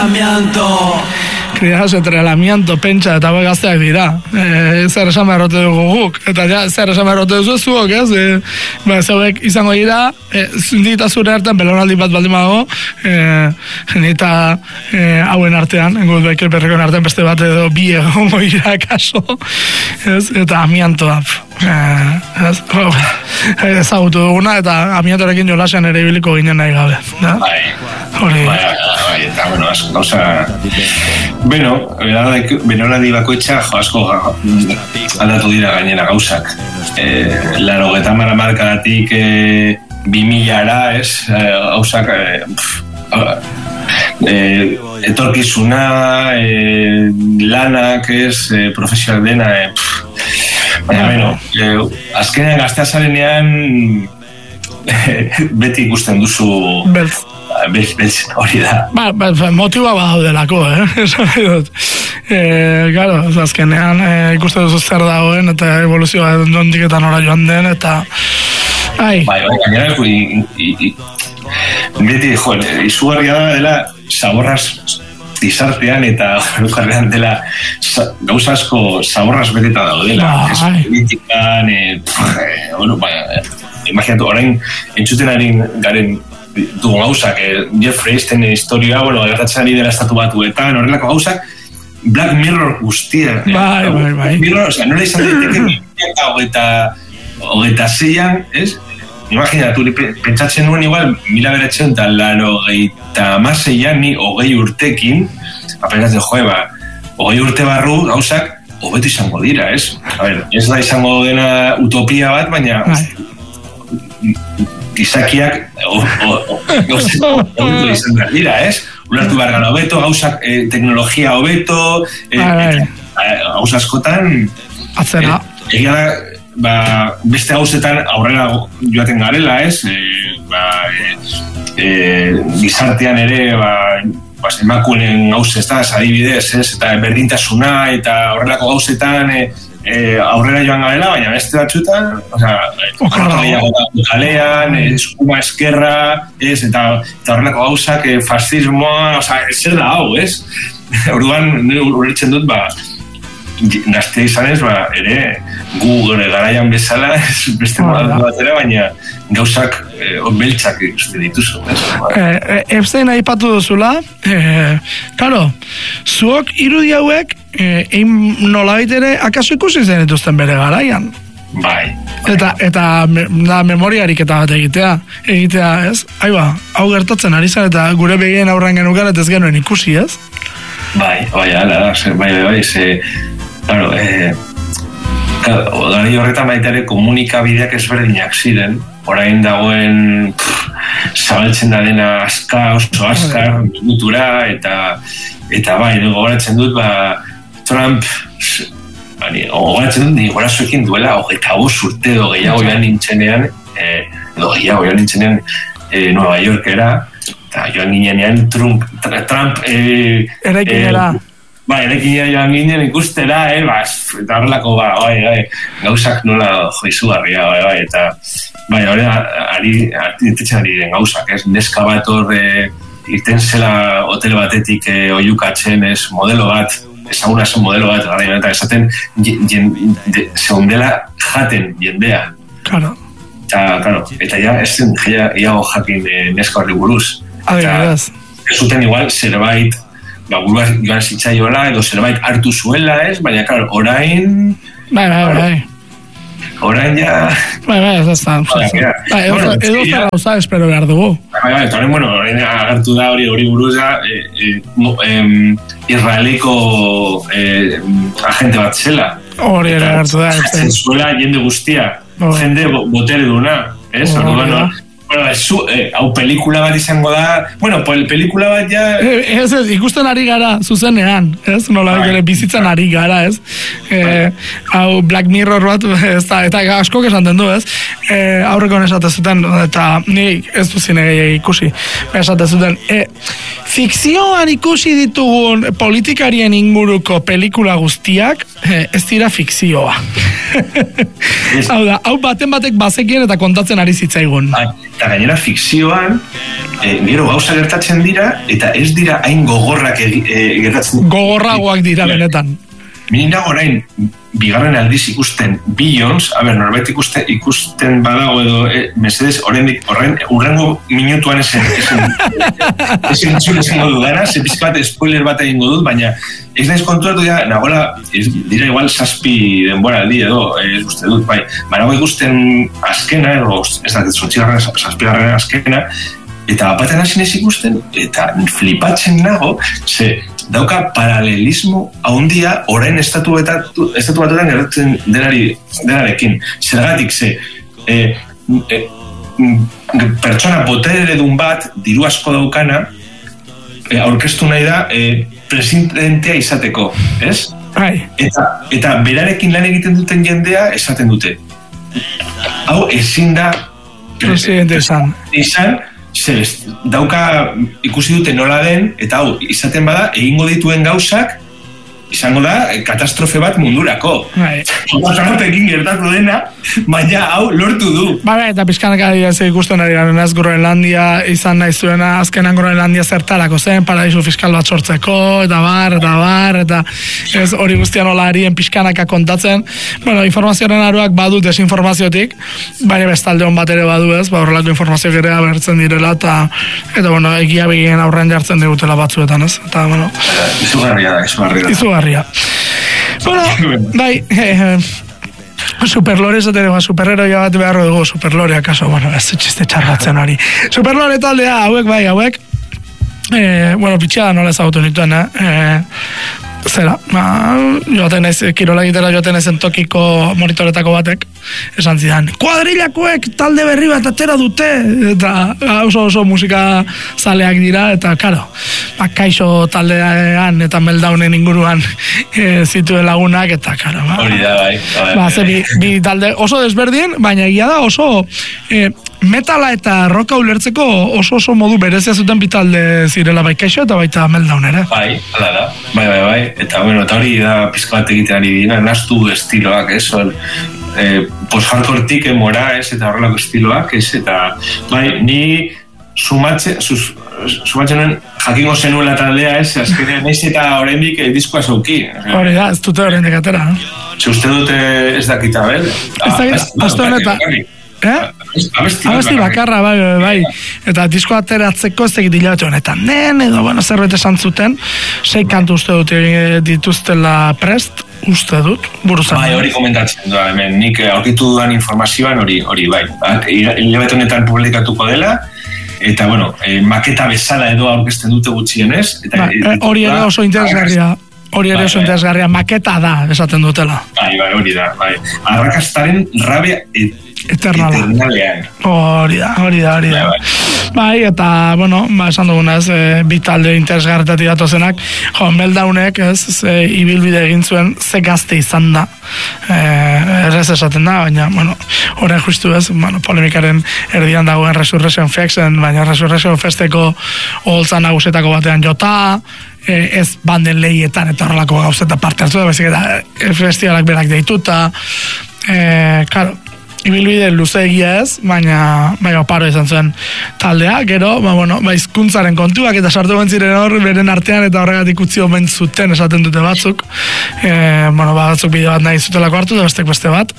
amianto. Criadas entre el amianto, pentsa eta bai gazteak dira. Zer esan beharrote dugu guk. Eta ja, zer esan beharrote duzu zuok, ez? Zeuek izango dira, nita zure artean, belaunaldi bat baldin badago, nita hauen artean, gut Michael Perrekoen artean beste bat edo bi egongo dira kaso, ez? Eta amiantoa, ezagutu duguna, eta amiantorekin jolasean ere ibiliko ginen nahi gabe. Bai, eta, bueno, gauza... Bueno, belaunaldi bakoitza, asko aldatu dira gainera gauzak. 80 markadatik 2000-ara, ez? Gauzak... etorkizuna, lanak, ez? Profesional dena, baina, azkenean gazteazarenean beti ikusten duzu... Beltz, hori da. Motiba badaudelako, Claro, azkenean ikusten duzu zer dagoen, eta evoluzioa nondik eta nora joan den, eta... Bai, gainera, beti, izugarria dela zaborraz izartean eta horrekarrean dela gauza asko zaborraz beteta daudela. Politikan, imaginatu, orain entzuten harin garen dugu gauzak, Jeffrey Epstein historia, gertatzen ari dela estatu batuetan, horrelako gauzak, Black Mirror guztia. Bai. Mirror, nola izan daiteke 26an, ez? Imaginatu, pentsatzen nuen igual, 1986an, ni 20 urtekin, pentsatzen, 20 urte barru gauzak, hobeto izango dira, ez? Ez da izango dena utopia bat, baina gizakiak hobeto izan behar dira, ez? Ulertu behar gara hobeto, gauzak teknologia hobeto, gauz askotan atzera. Egia da, beste gauzetan aurrera joaten garela, ez? Gizartean ere, emakumeen gauz ez da, adibidez, ez? Eta berdintasuna eta horrelako gauzetan aurrera joan garela, baina beste batzutan, kalean, eskuma eskerra, eta horrelako gauzak, fascismoa, zer da hau, ez? Orduan, ulertzen dut, gaztea izanez, ere, gu garaian bezala, beste modatu batera, baina gauzak beltzak ikusten dituzu. Epstein aipatu duzula, claro, zuok irudi hauek, nolabait ere, akaso ikusi zen dituzten bere garaian? Bai. Eta memoriarik eta bat egitea, ez? Hau gertatzen ari zen, eta gure begien aurren genukan, eta ez genuen ikusi, ez? Bai, claro, odari horretan baita ere komunikabideak ezberdinak ziren, orain dagoen zabaltzen da dena oso azkar, minutura, eta bai, gogoratzen dut, Trump, gogoratzen dut, gorazuekin duela, 25 urte edo gehiago joan nintzenean, Nueva Yorkera, eta joan ginean Trump, eraikinera. Erekin joan ginen ikustera, eta horrelako, gauzak nola joizugarria, eta, horretzen ari den gauzak, ez, neska bat hor, irten zela hotel batetik oiukatzen, ez, modelo bat, ezaguna zen modelo bat, eta esaten, segundela jaten jendea. Claro. Eta ja, ez zen, iago jakin neska horri buruz. Ez zuten igual, zerbait, burua joan zitzaioela, edo zerbait hartu zuela, ez? Baina, claro, orain... Orain ja... ez da. Edo zara gauza espero behar dugu. Eta orain agertu da hori buruz da Israeleko agente bat zela. Hori ere agertu da. Zuela jende guztia, jende botere duna, ez? Hau pelikula bat izango da, pelikula bat ja... Ez, ikusten ari gara, zuzenean, ez? Nola bizitzen ari gara, ez? Hau Black Mirror bat, eta asko esaten du, ez? Aurreko esaten zuten, eta nik ez du zine gehiagik ikusi, esaten zuten, fikzioan ikusi ditugun politikarien inguruko pelikula guztiak, ez dira fikzioa. Hau da, hau baten batek bazekien eta kontatzen ari zitzaigun. eta gainera fikzioan, gero gauza gertatzen dira, eta ez dira hain gogorrak gertatzen. Gogorragoak dira benetan. Minina orain, bigarren aldiz ikusten Billions, norbait ikusten badago edo, mesedez, horren urrengo minutuan esen entzun esango dudana, ze pizkat spoiler bat egingo dut, baina ez naiz kontuatu nagoela, dira igual 7 denbora aldi edo, uste dut, bai, nago ikusten azkena, edo, ez da, 7. azkena, eta batean hasi naiz ikusten, eta flipatzen nago, ze, dauka paralelismo haundia orain estatu batuetan gertatzen denarekin. Zergatik ze pertsona boteredun bat, diru asko daukana, aurkeztu nahi da presidentea izateko, ez? Eta berarekin lan egiten duten jendea esaten dute. Hau ezin da presidente izan, dauka ikusi dute nola den, eta hau, izaten bada, egingo dituen gauzak, izango da, katastrofe bat mundurako. Horrekin gertatu dena, baina hau lortu du. Eta pizkanaka ikusten ari garen, ez Groenlandia izan nahi zuena, azkenan Groenlandia zertarako zen, paradisu fiskal bat sortzeko, eta bar, eta ez hori guztian nola harien pizkanaka kontatzen. Informazioaren aruak badu desinformaziotik, baina bestalde hon bat ere badu ez, horrelako informazioak ere abertzen direla, eta egia begien aurrean jartzen digutela batzuetan ez. Izugarria da. Bai, superlore esaten dugu, superheroia bat beharro dugu, superlore akaso, ez txiste txarratzen hori. Superlore taldea, hauek, bitxea nola ezagutu nituen, zera, joaten ez, kirola egitera joaten ezen tokiko monitoretako batek, esan zidan, kuadrilakoek talde berri bat atera dute, eta oso musika zaleak dira, eta karo, kaixo taldean eta Meltdownen inguruan zituen lagunak, eta karo, hori da, bai. Bi talde oso desberdin, baina egia da oso metala eta rocka ulertzeko oso modu berezia zuten bitalde zirela bai kaixo eta baita Meltdown ere. Bai, hala da. Bai. Eta hori da pizka bat egiten ari dira, nastu estiloak, ez? Post-hardcore-tik mora, ez? Eta horrelako estiloak, ez? Eta bai, ni sumatzen jakingo zenuela taldea, ez? Azkenean naiz eta oraindik diskoa zauki. Hori da, ez dute oraindik atera. Ze uste dute ez dakita, bel? Aste honetan. Abesti bakarra, bai. Eta disko ateratzeko ez egit hilabete honetan. Edo, zerbait esan zuten, 6 kantu uste dut dituztela prest, uste dut, buruzan. Bai, hori komentatzen da, hemen, nik aurkitu dudan informazioan hori, bai. Hilabete honetan publikatuko dela, eta, maketa bezala edo aurkezten dute gutxienez. Hori ere oso interesgarria, maketa da, esaten dutela. Bai, hori da, bai. Arrakastaren rabia eternalean. Hori da. Bai, eta, esan dugunez, bi talde interesgarretatik datozenak, Meltdownek, ibilbide egin zuen, ze gazte izan da. Errez esaten da, baina, horren justu ez, polemikaren erdian dagoen Resurrection Fexen, baina Resurrection Festeko oholtza nagusetako batean jota, ez banden lehietan eta horrelako gauzeta parte hartu da, baizik eta festivalak berak deituta, karo, ibilbide luze egia ez, baina oparo izan zuen taldea, gero, hizkuntzaren kontuak eta sartu bentziren hor, beren artean eta horregatik utzi omen zuten esaten dute batzuk, batzuk bideo bat nahi zutelako hartu, da bestek beste bat,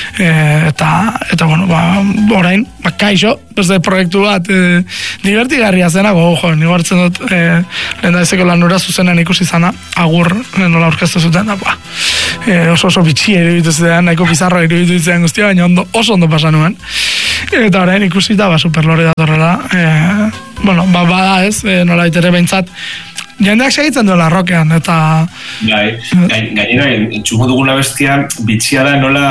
eta orain, kaixo, beste proiektu bat, divertigarria zenago, nigo hartzen dut, lehen da ezeko lanura zuzenean ikusi zana, agur, nola orkestu zuten, oso bitxia iruditu zuten, nahiko bizarro iruditu zuten guztia, baina oso ondo pasa nuen. Eta orain ikusita, superlore datorrela, bada ez, nola itere behintzat, jendeak segitzen duela rokean, eta... Gainera, entzuko duguna bestia, bitxia da nola...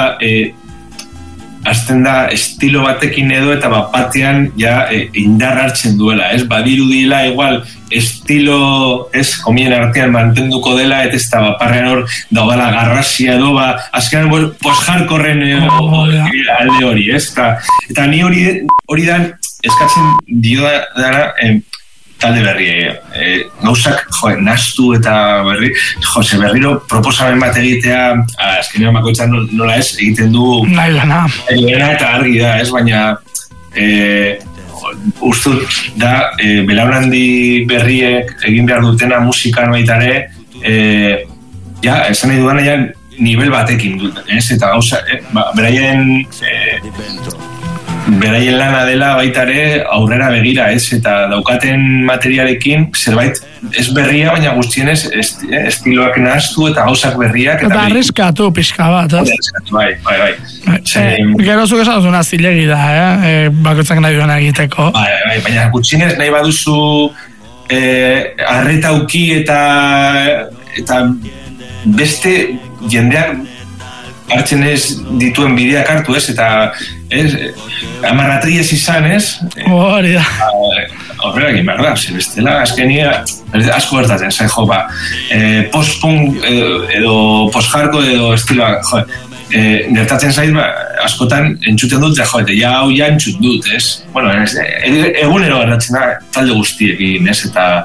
azten da estilo batekin edo eta batean indar hartzen duela, ez? Badirudila igual estilo, ez, komien artean mantenduko dela, eta ez da baparrean hor daudala garrasia edo, azkenan post-hardcorren alde hori, ez? Eta ni hori da eskatzen dio dara talde berri, gauzak nastu eta berriro proposamen bat egitea, azkenean bakoitzan nola ez, egiten du nahi lana eta argi da, ez, baina ustut da, belaunaldi berriek egin behar dutena musikan baita ere, esan nahi dudan, ja, nivel batekin dut, eta gauza, beraien lana dela baita ere aurrera begira, eta daukaten materialekin zerbait ez berria, baina guztienez estiloak nahaztu eta gauzak berriak. Eta arriskatu pixka bat, ez? Bai. Gero zuk esan duzuna zilegi da, bakoitzak nahi duena egiteko. Bai, baina gutxienez nahi baduzu arretauki eta beste jendeak hartzen ez dituen bideak hartu, ez? Eta amarratri ez izan, ez? Hori da. Horrela egin behar da, bestela, azkenia asko gertatzen, zain post-punk edo post-hardcore edo estiloa, gertatzen zait, askotan entzuten dut, hau ja entzut dut, ez? Bueno, egunero gertatzen da talde guztiekin, ez?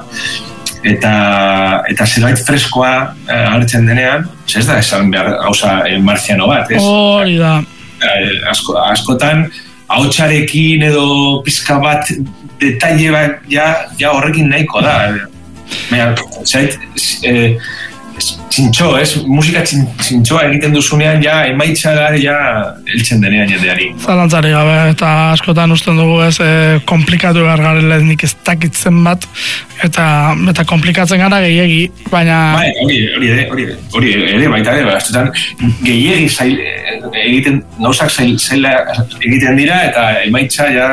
Eta zerbait freskoa hartzen denean, ez da esan behar gauza marziano bat, ez? Hori da. Askotan, ahotsarekin edo pizka bat detaile bat ja horrekin nahiko da. Zait, txintxo, ez? Musika txintxoa egiten duzunean ja emaitza da ja heltzen denean jendeari. Zalantzari gabe, eta askotan usten dugu ez komplikatu behar garela nik ez dakitzen bat, eta komplikatzen gara gehiegi, baina... Bai, hori ere, baita ere, askotan gehiegi egiten, gauzak zaila egiten dira, eta emaitza ja...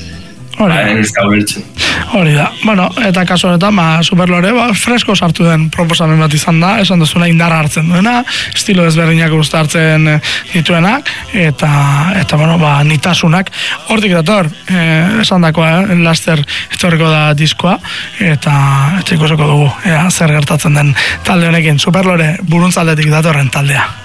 Hori da. Bueno, eta kasu honetan, Superlore, fresko sartu den proposamen bat izan da, esan duzuna indarra hartzen duena, estilo ezberdinak hartzen dituenak, eta bueno, nitasunak. Hortik dator, esan dakoa, laster etorriko da diskoa, eta ikusiko dugu, zer gertatzen den talde honekin. Superlore, buruntzaldetik datorren taldea.